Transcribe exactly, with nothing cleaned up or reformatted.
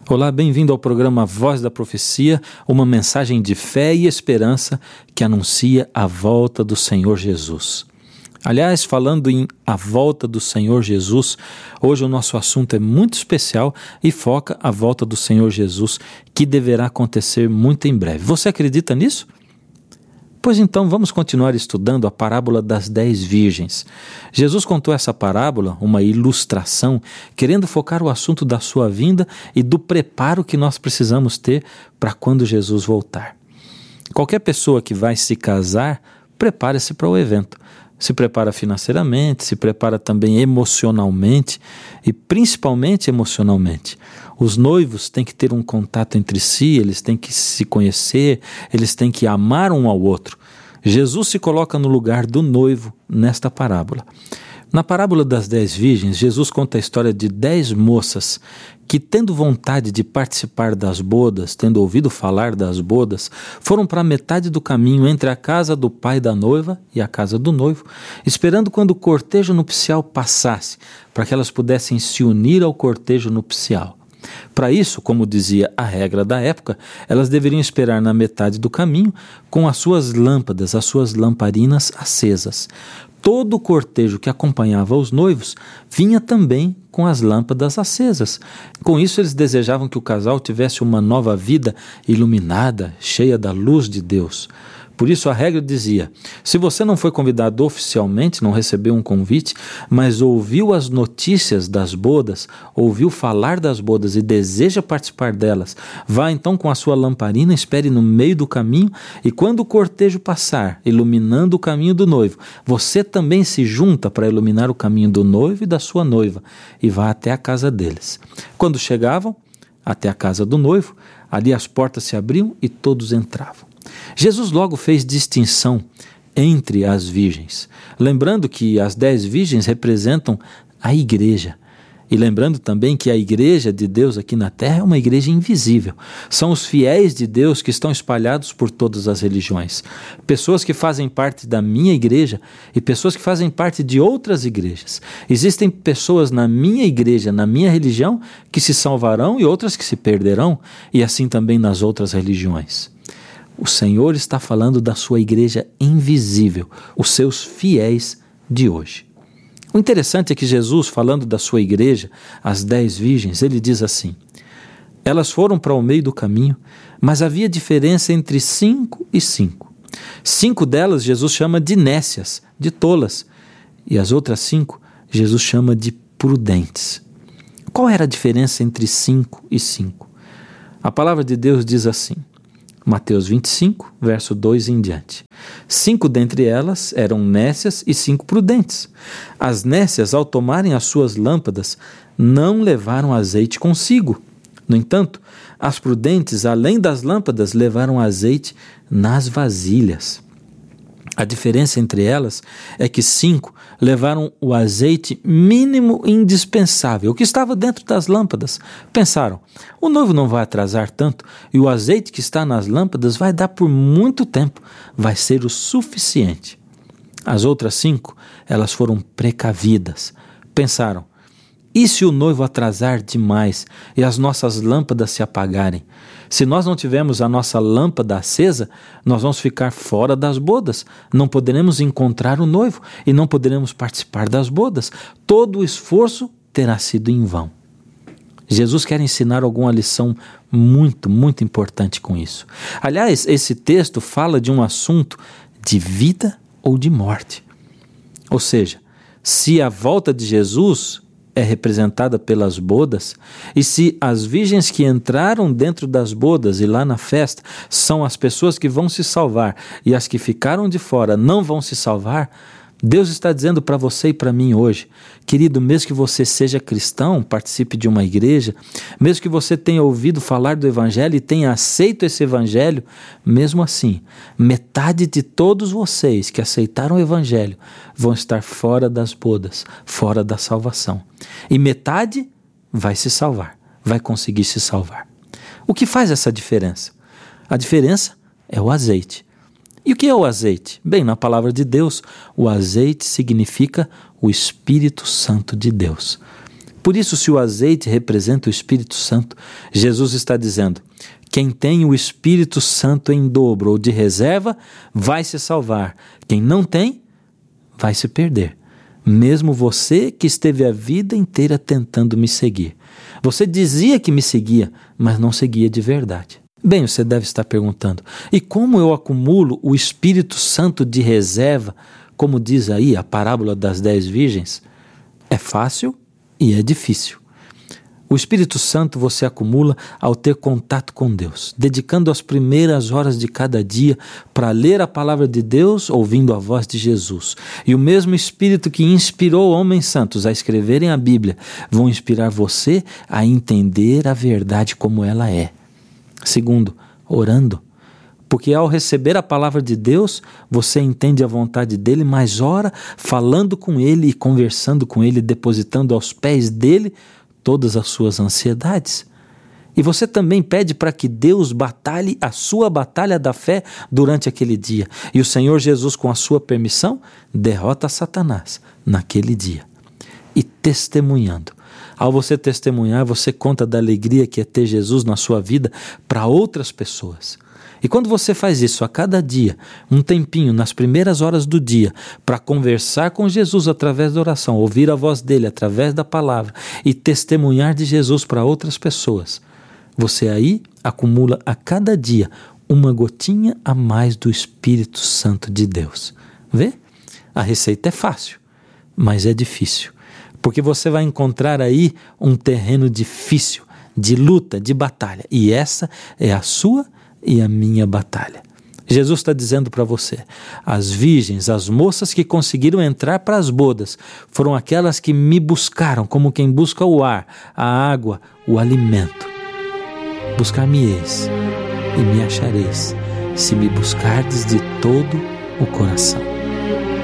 Olá, bem-vindo ao programa Voz da Profecia, uma mensagem de fé e esperança que anuncia a volta do Senhor Jesus. Aliás, falando em a volta do Senhor Jesus, hoje o nosso assunto é muito especial e foca a volta do Senhor Jesus, que deverá acontecer muito em breve. Você acredita nisso? Pois então vamos continuar estudando a parábola das dez virgens. Jesus contou essa parábola, uma ilustração, querendo focar o assunto da sua vinda e do preparo que nós precisamos ter para quando Jesus voltar. Qualquer pessoa que vai se casar, prepare-se para o evento. Se prepara financeiramente, se prepara também emocionalmente e principalmente emocionalmente. Os noivos têm que ter um contato entre si, eles têm que se conhecer, eles têm que amar um ao outro. Jesus se coloca no lugar do noivo nesta parábola. Na parábola das dez virgens, Jesus conta a história de dez moças que, tendo vontade de participar das bodas, tendo ouvido falar das bodas, foram para a metade do caminho entre a casa do pai da noiva e a casa do noivo, esperando quando o cortejo nupcial passasse, para que elas pudessem se unir ao cortejo nupcial. Para isso, como dizia a regra da época, elas deveriam esperar na metade do caminho com as suas lâmpadas, as suas lamparinas acesas. Todo o cortejo que acompanhava os noivos vinha também com as lâmpadas acesas. Com isso, eles desejavam que o casal tivesse uma nova vida iluminada, cheia da luz de Deus. Por isso a regra dizia: se você não foi convidado oficialmente, não recebeu um convite, mas ouviu as notícias das bodas, ouviu falar das bodas e deseja participar delas, vá então com a sua lamparina, espere no meio do caminho e quando o cortejo passar, iluminando o caminho do noivo, você também se junta para iluminar o caminho do noivo e da sua noiva e vá até a casa deles. Quando chegavam até a casa do noivo, ali as portas se abriam e todos entravam. Jesus logo fez distinção entre as virgens, lembrando que as dez virgens representam a igreja. E lembrando também que a igreja de Deus aqui na terra é uma igreja invisível. São os fiéis de Deus que estão espalhados por todas as religiões. Pessoas que fazem parte da minha igreja e pessoas que fazem parte de outras igrejas. Existem pessoas na minha igreja, na minha religião, que se salvarão e outras que se perderão, e assim também nas outras religiões. O Senhor está falando da sua igreja invisível, os seus fiéis de hoje. O interessante é que Jesus, falando da sua igreja, as dez virgens, ele diz assim: elas foram para o meio do caminho, mas havia diferença entre cinco e cinco. Cinco delas Jesus chama de nécias, de tolas, e as outras cinco Jesus chama de prudentes. Qual era a diferença entre cinco e cinco? A palavra de Deus diz assim, Mateus vinte e cinco, verso dois em diante. Cinco dentre elas eram nécias e cinco prudentes. As nécias, ao tomarem as suas lâmpadas, não levaram azeite consigo. No entanto, as prudentes, além das lâmpadas, levaram azeite nas vasilhas. A diferença entre elas é que cinco levaram o azeite mínimo indispensável, o que estava dentro das lâmpadas. Pensaram, o noivo não vai atrasar tanto e o azeite que está nas lâmpadas vai dar por muito tempo, vai ser o suficiente. As outras cinco, elas foram precavidas. Pensaram, e se o noivo atrasar demais e as nossas lâmpadas se apagarem? Se nós não tivermos a nossa lâmpada acesa, nós vamos ficar fora das bodas. Não poderemos encontrar o noivo e não poderemos participar das bodas. Todo o esforço terá sido em vão. Jesus quer ensinar alguma lição muito, muito importante com isso. Aliás, esse texto fala de um assunto de vida ou de morte. Ou seja, se a volta de Jesus é representada pelas bodas, e se as virgens que entraram dentro das bodas e lá na festa são as pessoas que vão se salvar e as que ficaram de fora não vão se salvar, Deus está dizendo para você e para mim hoje, querido, mesmo que você seja cristão, participe de uma igreja, mesmo que você tenha ouvido falar do evangelho e tenha aceito esse evangelho, mesmo assim, metade de todos vocês que aceitaram o evangelho vão estar fora das bodas, fora da salvação. E metade vai se salvar, vai conseguir se salvar. O que faz essa diferença? A diferença é o azeite. E o que é o azeite? Bem, na palavra de Deus, o azeite significa o Espírito Santo de Deus. Por isso, se o azeite representa o Espírito Santo, Jesus está dizendo: quem tem o Espírito Santo em dobro ou de reserva vai se salvar. Quem não tem, vai se perder. Mesmo você que esteve a vida inteira tentando me seguir. Você dizia que me seguia, mas não seguia de verdade. Bem, você deve estar perguntando: e como eu acumulo o Espírito Santo de reserva, como diz aí a parábola das dez virgens? É fácil e é difícil. O Espírito Santo você acumula ao ter contato com Deus, dedicando as primeiras horas de cada dia para ler a palavra de Deus, ouvindo a voz de Jesus. E o mesmo Espírito que inspirou homens santos a escreverem a Bíblia, vão inspirar você a entender a verdade como ela é. Segundo, orando. Porque ao receber a palavra de Deus, você entende a vontade dele, mas ora falando com ele e conversando com ele, depositando aos pés dele todas as suas ansiedades. E você também pede para que Deus batalhe a sua batalha da fé durante aquele dia. E o Senhor Jesus, com a sua permissão, derrota Satanás naquele dia. E testemunhando. Ao você testemunhar, você conta da alegria que é ter Jesus na sua vida para outras pessoas. E quando você faz isso a cada dia, um tempinho nas primeiras horas do dia, para conversar com Jesus através da oração, ouvir a voz dele através da palavra e testemunhar de Jesus para outras pessoas, você aí acumula a cada dia uma gotinha a mais do Espírito Santo de Deus. Vê? A receita é fácil, mas é difícil, porque você vai encontrar aí um terreno difícil, de luta, de batalha, e essa é a sua e a minha batalha. Jesus está dizendo para você: as virgens, as moças que conseguiram entrar para as bodas, foram aquelas que me buscaram como quem busca o ar, a água, o alimento. Buscar-me-eis e me achareis, se me buscardes de todo o coração.